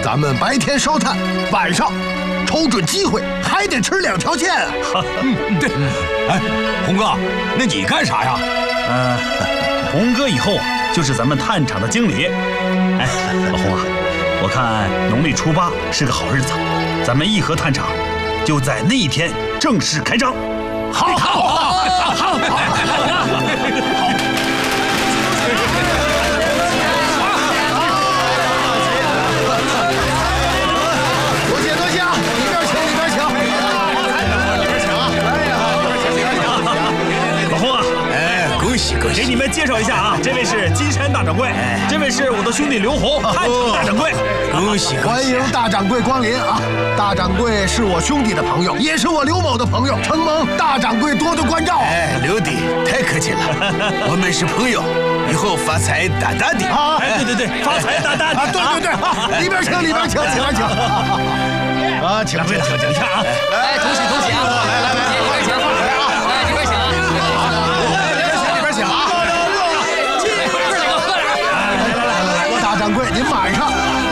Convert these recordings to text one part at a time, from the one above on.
咱们白天烧炭，晚上瞅准机会还得吃2条线啊！ 对，哎，红哥，那你干啥呀？ 红哥以后啊，就是咱们炭厂的经理。哎，老红啊，我看农历初8是个好日子，咱们义和炭厂就在那一天正式开张。好。 多谢啊！里边请。 老红啊， 恭喜！ 给你们介绍一下啊，这位是金山大掌柜，这位是我的兄弟刘红，炭厂大掌柜。 恭喜！ 欢迎大掌柜光临啊！大掌柜是我兄弟的朋友，也是我刘某的朋友，承蒙大掌柜多多关照。 刘弟太客气了，我们是朋友，以后发财大大的。 对，发财大大的。 对，里边请。啊，请。 你看啊， 来，恭喜啊！来，里边请。来，里边请。 里边请啊！来，大掌柜您满上。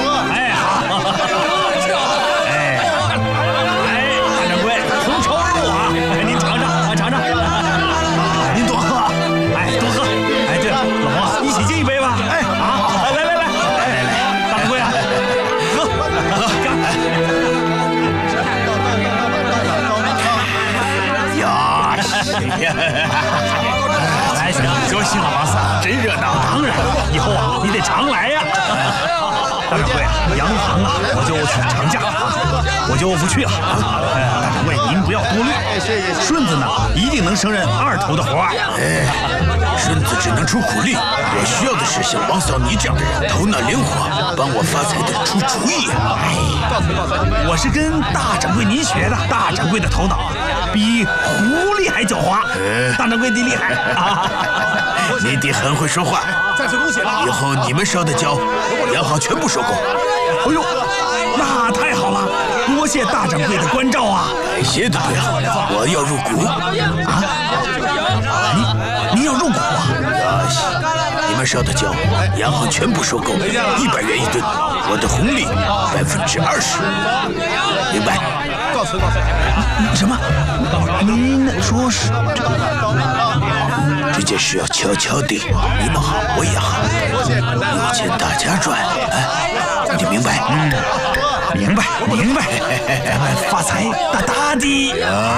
多谢了王三，真热闹。当然，以后啊，你得常来呀。大掌柜，洋行啊，我就请长假我就不去了。大掌柜，您不要多虑。顺子呢，一定能胜任2头的活。 顺子只能出苦力，我需要的是像王嫂你这样的人，头脑灵活，帮我发财的出主意。 我是跟大掌柜您学的，大掌柜的头脑比狐狸还狡猾。大掌柜你厉害啊！ 你弟很会说话。 再次恭喜了！ 以后你们烧的胶，洋行全部收购。 哎呦，那太好了！多谢大掌柜的关照啊！ 谢都不要，我要入股啊！你要入股啊？ 你们烧的胶，洋行全部收购，100元1吨，我的红利20%，明白？ 告辞。 什么？您说是这件事要悄悄的，你们好，我也好，有钱大家赚，你明白？ 明白，咱们发财大大的。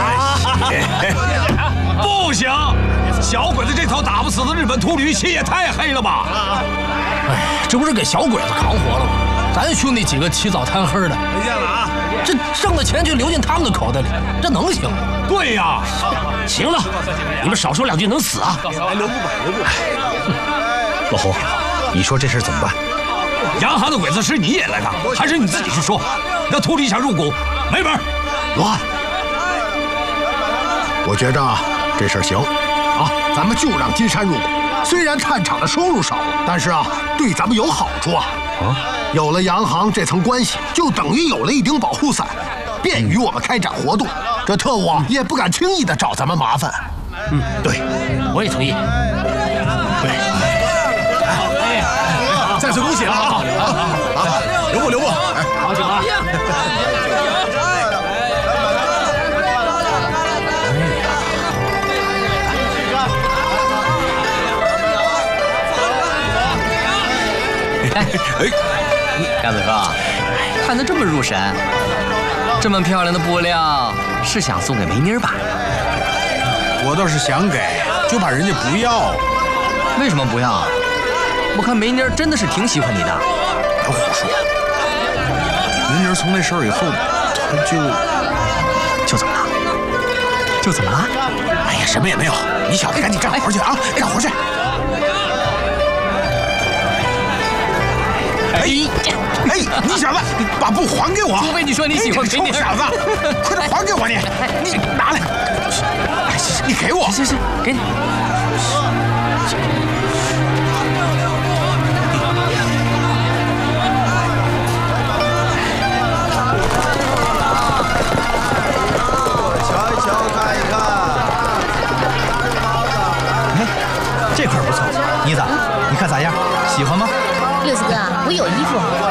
不行，小鬼子这头打不死的日本秃驴，心也太黑了吧！ 这不是给小鬼子扛活了吗？咱兄弟几个起早贪黑的， 没见了啊！ 这挣的钱就流进他们的口袋里，这能行吗？ 对呀， 行了，你们少说2句能死啊！ 留步吧。 老侯，你说这事怎么办？ 洋行的鬼子是你也来干，还是你自己去说？那秃驴想入股，没门！ 罗汉，我觉着这事儿行啊，咱们就让金山入股。虽然炭厂的收入少了，但是啊，对咱们有好处啊。有了洋行这层关系，就等于有了一顶保护伞，便于我们开展活动。这特务也不敢轻易的找咱们麻烦。 对，我也同意。 再次恭喜了啊！留步， 好久了。 甘子哥，看得这么入神，这么漂亮的布料是想送给梅妮儿吧？ 我倒是想给，就怕人家不要。 为什么不要？我看梅妮儿真的是挺喜欢你的。 别胡说！梅妮儿从那事儿以后，她就怎么了？就怎么了？ 哎呀，什么也没有。你小子赶紧干活去啊！干活去！哎，你小子，把布还给我！ 除非你说你喜欢梅妮儿。 臭小子，快点还给我你！你拿来，你给我。 行，给你。 这块不错，妮子，你看咋样？喜欢吗？ 六子哥，我有衣服。